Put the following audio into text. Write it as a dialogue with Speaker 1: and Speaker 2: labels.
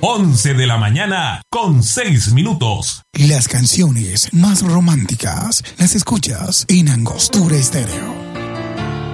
Speaker 1: 11 de la mañana con 6 minutos.
Speaker 2: Las canciones más románticas las escuchas en Angostura Estéreo.